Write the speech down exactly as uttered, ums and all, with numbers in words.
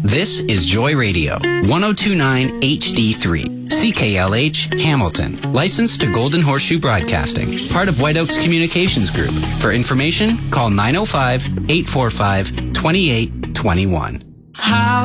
This is Joy Radio, one oh two point nine H D three, C K L H, Hamilton. Licensed to Golden Horseshoe Broadcasting, part of White Oaks Communications Group. For information, call nine oh five, eight four five, two eight two one. How